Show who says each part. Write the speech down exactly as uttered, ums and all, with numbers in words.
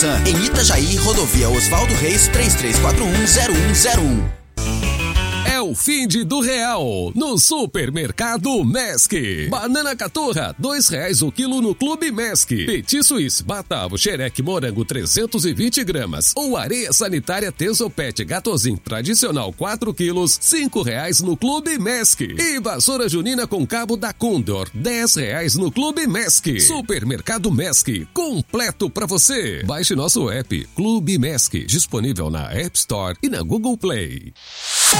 Speaker 1: Em Itajaí, rodovia Oswaldo Reis, três três quatro um zero um zero um.
Speaker 2: É o fim de do real no Supermercado Mesc. Banana caturra, dois reais o quilo no Clube Mesc. Petit Suisse, batavo, xereque, morango, trezentos e vinte gramas. Ou areia sanitária Tesopet Gatozin tradicional, quatro quilos, cinco reais no Clube Mesc. E vassoura junina com cabo da Condor, dez reais no Clube Mesc. Supermercado Mesc, completo pra você. Baixe nosso app, Clube Mesc, disponível na App Store e na Google Play.